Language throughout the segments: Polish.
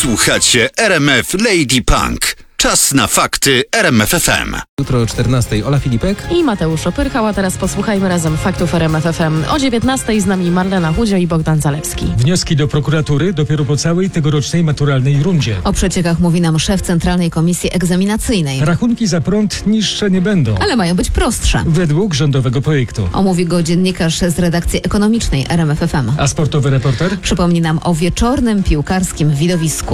Słuchacie RMF Lady Punk. Czas na fakty RMF FM. Jutro o 14:00 Ola Filipek i Mateusz Opyrchał, a teraz posłuchajmy razem faktów RMF FM. O 19:00 z nami Marlena Hudzio i Bogdan Zalewski. Wnioski do prokuratury dopiero po całej tegorocznej maturalnej rundzie. O przeciekach mówi nam szef Centralnej Komisji Egzaminacyjnej. Rachunki za prąd niższe nie będą, Ale mają być prostsze. według rządowego projektu. Omówi go dziennikarz z redakcji ekonomicznej RMF FM. A sportowy reporter? Przypomni nam o wieczornym piłkarskim widowisku.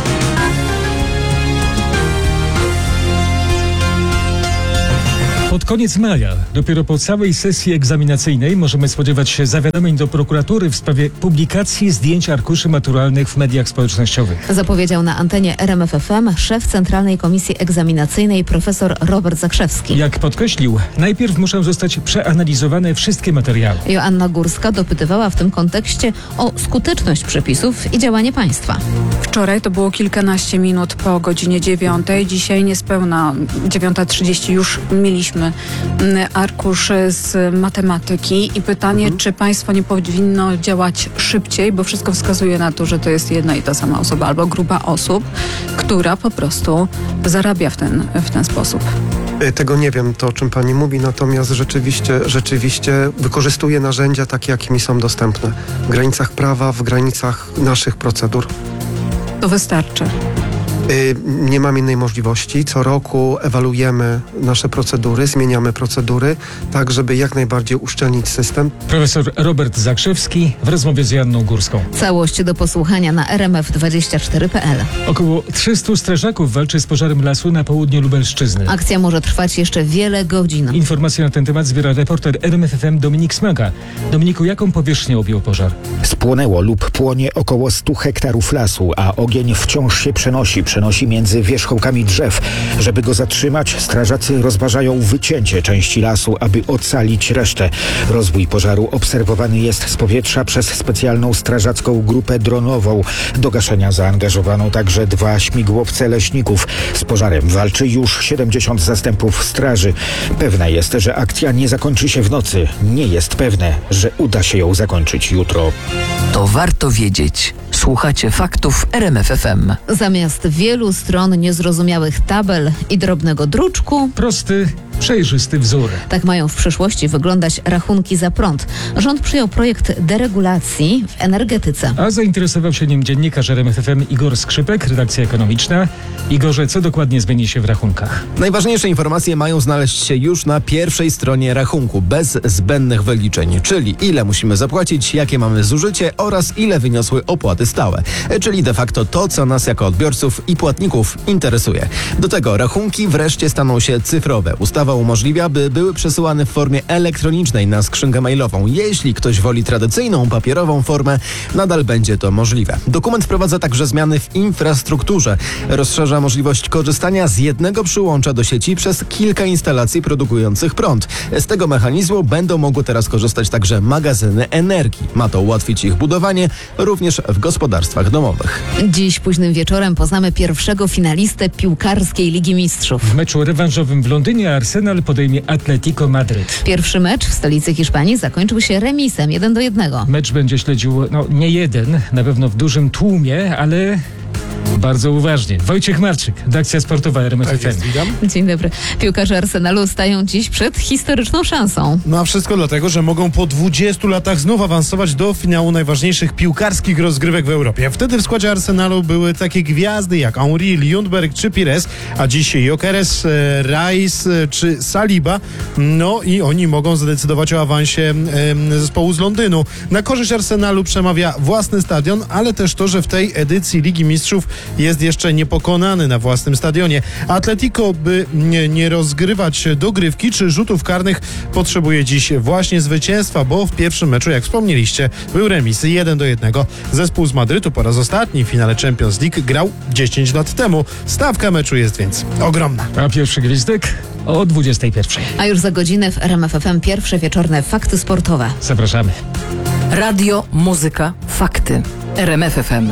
Pod koniec maja, dopiero po całej sesji egzaminacyjnej możemy spodziewać się zawiadomień do prokuratury w sprawie publikacji zdjęć arkuszy maturalnych w mediach społecznościowych. Zapowiedział na antenie RMF FM szef Centralnej Komisji Egzaminacyjnej profesor Robert Zakrzewski. Jak podkreślił, najpierw muszą zostać przeanalizowane wszystkie materiały. Joanna Górska dopytywała w tym kontekście o skuteczność przepisów i działanie państwa. Wczoraj to było kilkanaście minut po godzinie 9:00. Dzisiaj niespełna 9:30 już mieliśmy arkusz z matematyki i pytanie, czy państwo nie powinno działać szybciej, bo wszystko wskazuje na to, że to jest jedna i ta sama osoba albo grupa osób, która po prostu zarabia w ten sposób. Tego nie wiem, to o czym pani mówi, natomiast rzeczywiście wykorzystuje narzędzia takie, jakimi są dostępne. W granicach prawa, w granicach naszych procedur. To wystarczy. Nie mam innej możliwości. Co roku ewaluujemy nasze procedury, zmieniamy procedury, tak żeby jak najbardziej uszczelnić system. Profesor Robert Zakrzewski w rozmowie z Joanną Górską. Całość do posłuchania na rmf24.pl. Około 300 strażaków walczy z pożarem lasu na południu Lubelszczyzny. Akcja może trwać jeszcze wiele godzin. Informacje na ten temat zbiera reporter RMF FM Dominik Smaga. Dominiku, jaką powierzchnię objął pożar? Spłonęło lub płonie około 100 hektarów lasu, a ogień wciąż się przenosi między wierzchołkami drzew. Żeby go zatrzymać, strażacy rozważają wycięcie części lasu, aby ocalić resztę. Rozwój pożaru obserwowany jest z powietrza przez specjalną strażacką grupę dronową. Do gaszenia zaangażowano także 2 śmigłowce leśników. Z pożarem walczy już 70 zastępów straży. Pewne jest, że akcja nie zakończy się w nocy. Nie jest pewne, że uda się ją zakończyć jutro. To warto wiedzieć. Słuchacie faktów RMF FM. Zamiast wielu stron niezrozumiałych tabel i drobnego druczku, Prosty, przejrzysty wzór. tak mają w przyszłości wyglądać rachunki za prąd. Rząd przyjął projekt deregulacji w energetyce. A zainteresował się nim dziennikarz RMF FM Igor Skrzypek, redakcja ekonomiczna. Igorze, co dokładnie zmieni się w rachunkach? Najważniejsze informacje mają znaleźć się już na pierwszej stronie rachunku, bez zbędnych wyliczeń, czyli ile musimy zapłacić, jakie mamy zużycie oraz ile wyniosły opłaty stałe, czyli de facto to, co nas jako odbiorców i płatników interesuje. Do tego rachunki wreszcie staną się cyfrowe. Ustawa umożliwia, by były przesyłane w formie elektronicznej na skrzynkę mailową. Jeśli ktoś woli tradycyjną, papierową formę, nadal będzie to możliwe. Dokument wprowadza także zmiany w infrastrukturze. Rozszerza możliwość korzystania z jednego przyłącza do sieci przez kilka instalacji produkujących prąd. Z tego mechanizmu będą mogły teraz korzystać także magazyny energii. Ma to ułatwić ich budowanie również w gospodarstwach domowych. Dziś późnym wieczorem poznamy pierwszego finalistę piłkarskiej Ligi Mistrzów. W meczu rewanżowym w Londynie Arsenal podejmie Atletico Madryt. Pierwszy mecz w stolicy Hiszpanii zakończył się remisem 1-1. Mecz będzie śledził, nie jeden, na pewno w dużym tłumie, ale bardzo uważnie. Wojciech Marczyk, redakcja sportowa RMF FM. Dzień dobry. Piłkarze Arsenalu stają dziś przed historyczną szansą. No a wszystko dlatego, że mogą po 20 latach znów awansować do finału najważniejszych piłkarskich rozgrywek w Europie. Wtedy w składzie Arsenalu były takie gwiazdy jak Henry, Ljungberg czy Pires, a dziś Gyökeres, Rice czy Saliba. No i oni mogą zdecydować o awansie zespołu z Londynu. Na korzyść Arsenalu przemawia własny stadion, ale też to, że w tej edycji Ligi Mistrzów jest jeszcze niepokonany na własnym stadionie. Atletico, by nie rozgrywać dogrywki czy rzutów karnych, potrzebuje dziś właśnie zwycięstwa, bo w pierwszym meczu, jak wspomnieliście, był remis 1-1. Zespół z Madrytu po raz ostatni w finale Champions League grał 10 lat temu. Stawka meczu jest więc ogromna. A pierwszy gwizdek o 21:00. A już za godzinę w RMF FM pierwsze wieczorne fakty sportowe. Zapraszamy. Radio, muzyka, fakty. RMF FM.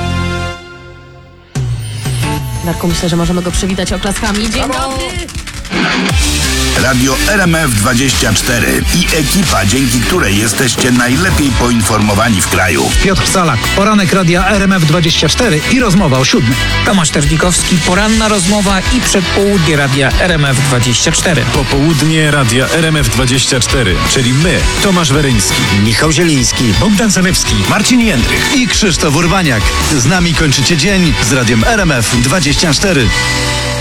Darku, myślę, że możemy go przywitać oklaskami. Dzień dobry! Radio RMF24 i ekipa, dzięki której jesteście najlepiej poinformowani w kraju. Piotr Salak, poranek Radia RMF24 i rozmowa o 7. Tomasz Terlikowski, poranna rozmowa i przedpołudnie Radia RMF24. Popołudnie Radia RMF24, czyli my, Tomasz Weryński, Michał Zieliński, Bogdan Zalewski, Marcin Jędrych i Krzysztof Urbaniak. Z nami kończycie dzień z Radiem RMF24.